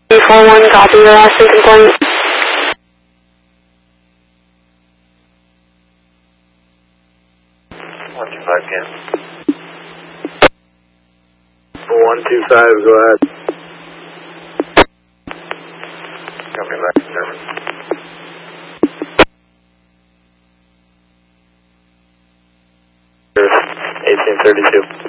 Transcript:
341, copy your last complaint. One two five, can. 125, go ahead. Coming back to German. 1832.